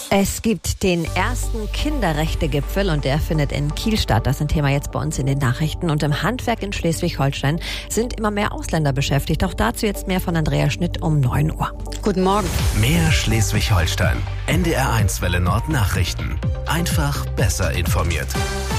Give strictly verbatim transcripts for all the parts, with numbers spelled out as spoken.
Es gibt den ersten Kinderrechte-Gipfel und der findet in Kiel statt. Das ist ein Thema jetzt bei uns in den Nachrichten. Und im Handwerk in Schleswig-Holstein sind immer mehr Ausländer beschäftigt. Auch dazu jetzt mehr von Andrea Schnitt um neun Uhr. Guten Morgen. Mehr Schleswig-Holstein. N D R eins Welle Nord Nachrichten. Einfach besser informiert.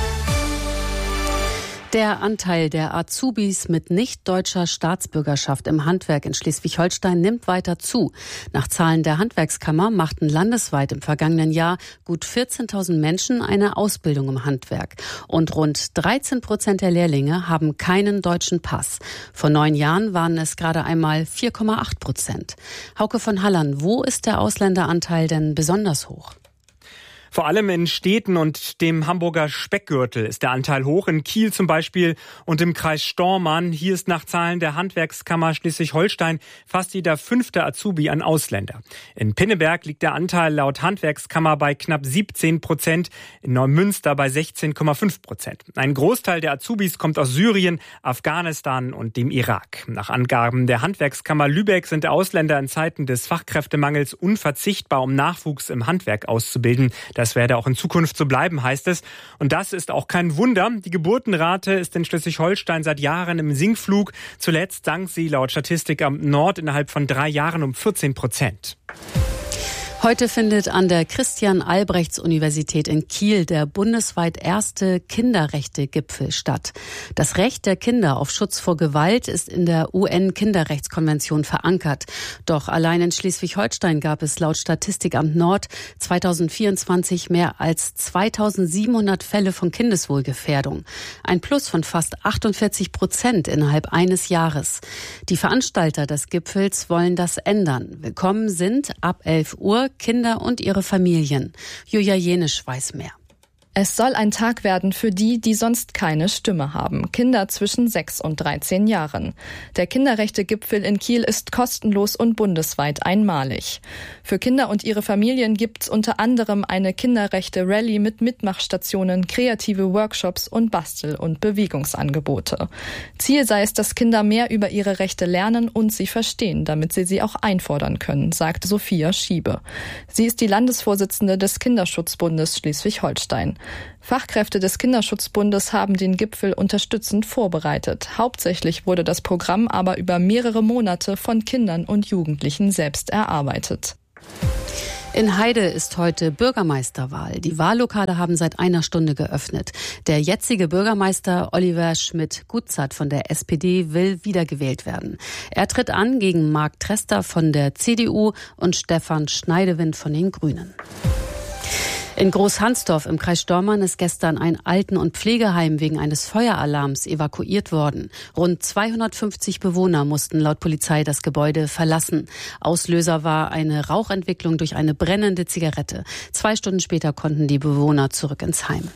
Der Anteil der Azubis mit nicht-deutscher Staatsbürgerschaft im Handwerk in Schleswig-Holstein nimmt weiter zu. Nach Zahlen der Handwerkskammer machten landesweit im vergangenen Jahr gut vierzehntausend Menschen eine Ausbildung im Handwerk. Und rund dreizehn Prozent der Lehrlinge haben keinen deutschen Pass. Vor neun Jahren waren es gerade einmal vier Komma acht Prozent. Hauke von Hallern, wo ist der Ausländeranteil denn besonders hoch? Vor allem in Städten und dem Hamburger Speckgürtel ist der Anteil hoch. In Kiel zum Beispiel und im Kreis Stormarn. Hier ist nach Zahlen der Handwerkskammer Schleswig-Holstein fast jeder fünfte Azubi ein Ausländer. In Pinneberg liegt der Anteil laut Handwerkskammer bei knapp siebzehn Prozent, in Neumünster bei sechzehn Komma fünf Prozent. Ein Großteil der Azubis kommt aus Syrien, Afghanistan und dem Irak. Nach Angaben der Handwerkskammer Lübeck sind Ausländer in Zeiten des Fachkräftemangels unverzichtbar, um Nachwuchs im Handwerk auszubilden. Das werde auch in Zukunft so bleiben, heißt es. Und das ist auch kein Wunder. Die Geburtenrate ist in Schleswig-Holstein seit Jahren im Sinkflug. Zuletzt sank sie laut Statistikamt Nord innerhalb von drei Jahren um vierzehn Prozent. Heute findet an der Christian-Albrechts-Universität in Kiel der bundesweit erste Kinderrechte-Gipfel statt. Das Recht der Kinder auf Schutz vor Gewalt ist in der U N-Kinderrechtskonvention verankert. Doch allein in Schleswig-Holstein gab es laut Statistikamt Nord zweitausendvierundzwanzig mehr als zweitausendsiebenhundert Fälle von Kindeswohlgefährdung. Ein Plus von fast achtundvierzig Prozent innerhalb eines Jahres. Die Veranstalter des Gipfels wollen das ändern. Willkommen sind ab elf Uhr Kinder und ihre Familien. Julia Jenisch weiß mehr. Es soll ein Tag werden für die, die sonst keine Stimme haben. Kinder zwischen sechs und dreizehn Jahren. Der Kinderrechte-Gipfel in Kiel ist kostenlos und bundesweit einmalig. Für Kinder und ihre Familien gibt's unter anderem eine Kinderrechte-Rallye mit Mitmachstationen, kreative Workshops und Bastel- und Bewegungsangebote. Ziel sei es, dass Kinder mehr über ihre Rechte lernen und sie verstehen, damit sie sie auch einfordern können, sagt Sophia Schiebe. Sie ist die Landesvorsitzende des Kinderschutzbundes Schleswig-Holstein. Fachkräfte des Kinderschutzbundes haben den Gipfel unterstützend vorbereitet. Hauptsächlich wurde das Programm aber über mehrere Monate von Kindern und Jugendlichen selbst erarbeitet. In Heide ist heute Bürgermeisterwahl. Die Wahllokale haben seit einer Stunde geöffnet. Der jetzige Bürgermeister Oliver Schmidt-Gutzert von der S P D will wiedergewählt werden. Er tritt an gegen Marc Trester von der C D U und Stefan Schneidewind von den Grünen. In Großhansdorf im Kreis Stormarn ist gestern ein Alten- und Pflegeheim wegen eines Feueralarms evakuiert worden. Rund zweihundertfünfzig Bewohner mussten laut Polizei das Gebäude verlassen. Auslöser war eine Rauchentwicklung durch eine brennende Zigarette. Zwei Stunden später konnten die Bewohner zurück ins Heim.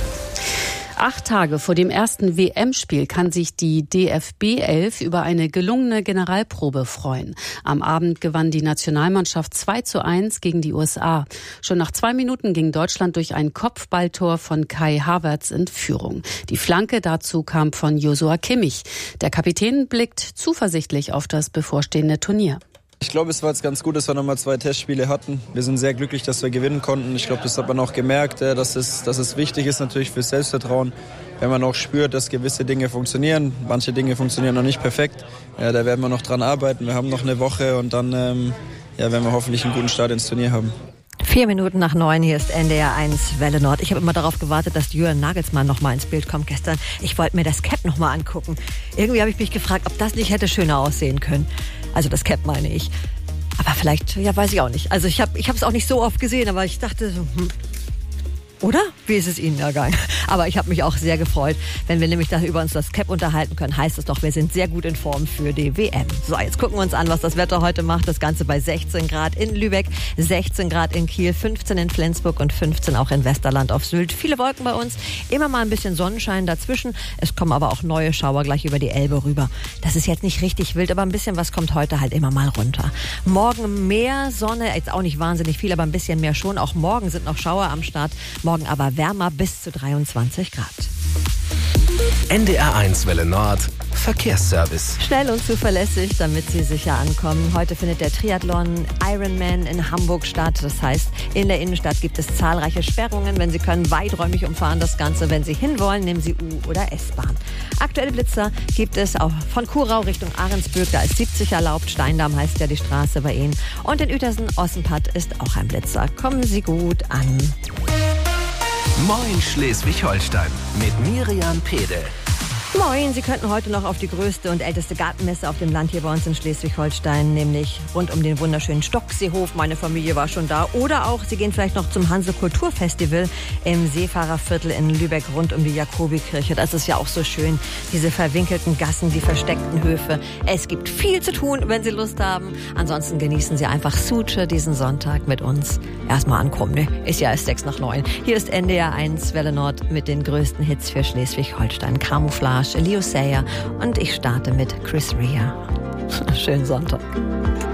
Acht Tage vor dem ersten W M-Spiel kann sich die D F B elf über eine gelungene Generalprobe freuen. Am Abend gewann die Nationalmannschaft zwei zu eins gegen die U S A. Schon nach zwei Minuten ging Deutschland durch ein Kopfballtor von Kai Havertz in Führung. Die Flanke dazu kam von Joshua Kimmich. Der Kapitän blickt zuversichtlich auf das bevorstehende Turnier. Ich glaube, es war jetzt ganz gut, dass wir nochmal zwei Testspiele hatten. Wir sind sehr glücklich, dass wir gewinnen konnten. Ich glaube, das hat man auch gemerkt, dass es, dass es wichtig ist natürlich fürs Selbstvertrauen, wenn man auch spürt, dass gewisse Dinge funktionieren. Manche Dinge funktionieren noch nicht perfekt. Ja, da werden wir noch dran arbeiten. Wir haben noch eine Woche und dann ähm, ja, werden wir hoffentlich einen guten Start ins Turnier haben. Vier Minuten nach neun, hier ist N D R eins Welle Nord. Ich habe immer darauf gewartet, dass Julian Nagelsmann noch mal ins Bild kommt gestern. Ich wollte mir das Cap noch mal angucken. Irgendwie habe ich mich gefragt, ob das nicht hätte schöner aussehen können. Also das Cap meine ich. Aber vielleicht, ja, weiß ich auch nicht. Also ich habe ich habe es auch nicht so oft gesehen, aber ich dachte so, hm. Oder? Wie ist es Ihnen ergangen? Aber ich habe mich auch sehr gefreut. Wenn wir nämlich da über uns das Cap unterhalten können, heißt es doch, wir sind sehr gut in Form für die W M. So, jetzt gucken wir uns an, was das Wetter heute macht. Das Ganze bei sechzehn Grad in Lübeck, sechzehn Grad in Kiel, fünfzehn in Flensburg und fünfzehn auch in Westerland auf Sylt. Viele Wolken bei uns, immer mal ein bisschen Sonnenschein dazwischen. Es kommen aber auch neue Schauer gleich über die Elbe rüber. Das ist jetzt nicht richtig wild, aber ein bisschen was kommt heute halt immer mal runter. Morgen mehr Sonne, jetzt auch nicht wahnsinnig viel, aber ein bisschen mehr schon. Auch morgen sind noch Schauer am Start. Morgen aber wärmer bis zu dreiundzwanzig Grad. N D R eins Welle Nord Verkehrsservice. Schnell und zuverlässig, damit Sie sicher ankommen. Heute findet der Triathlon Ironman in Hamburg statt. Das heißt, in der Innenstadt gibt es zahlreiche Sperrungen. Wenn Sie können, weiträumig umfahren das Ganze. Wenn Sie hinwollen, nehmen Sie U- oder S-Bahn. Aktuelle Blitzer gibt es auch von Kurau Richtung Ahrensbürg. Da ist siebzig erlaubt. Steindamm heißt ja die Straße bei Ihnen. Und in Uetersen-Ossenpatt ist auch ein Blitzer. Kommen Sie gut an. Moin Schleswig-Holstein mit Miriam Pede. Moin, Sie könnten heute noch auf die größte und älteste Gartenmesse auf dem Land hier bei uns in Schleswig-Holstein, nämlich rund um den wunderschönen Stockseehof. Meine Familie war schon da. Oder auch, Sie gehen vielleicht noch zum Hanse Kulturfestival im Seefahrerviertel in Lübeck rund um die Jakobikirche. Das ist ja auch so schön, diese verwinkelten Gassen, die versteckten Höfe. Es gibt viel zu tun, wenn Sie Lust haben. Ansonsten genießen Sie einfach Suche diesen Sonntag mit uns. Erstmal ankommen, ne? Ist ja erst sechs nach neun. Hier ist N D R eins Welle Nord mit den größten Hits für Schleswig-Holstein. Camouflage, Leo Sayer und ich starte mit Chris Rea. Schönen Sonntag.